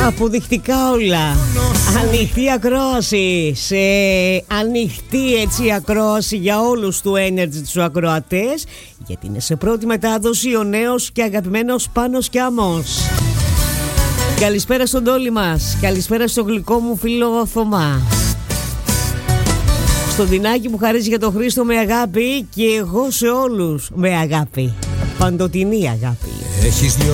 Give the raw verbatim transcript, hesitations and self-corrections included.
Αποδεικτικά όλα. Ανοιχτή ακρόαση. Σε ανοιχτή έτσι ακρόαση για όλους του Energy τους ακροατές, γιατί είναι σε πρώτη μετάδοση ο νέος και αγαπημένος Πάνος Κιάμος. Καλησπέρα στον Τόλι μας. Καλησπέρα στο γλυκό μου φίλο Θωμά. Στον Δινάκη που χαρίζει για τον Χρήστο με αγάπη. Και εγώ σε όλους με αγάπη. Παντοτινή αγάπη. Έχεις